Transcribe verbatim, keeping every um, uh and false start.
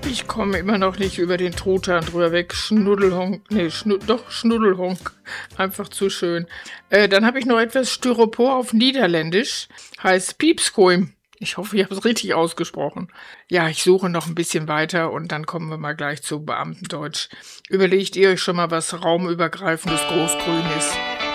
Ich komme immer noch nicht über den Truthahn drüber weg. Schnuddelhonk, nee, schnu doch Schnuddelhonk. Einfach zu schön. Äh, dann habe ich noch etwas Styropor auf Niederländisch. Heißt Piepskoim. Ich hoffe, ich habe es richtig ausgesprochen. Ja, ich suche noch ein bisschen weiter und dann kommen wir mal gleich zu Beamtendeutsch. Überlegt ihr euch schon mal was raumübergreifendes Großgrün ist?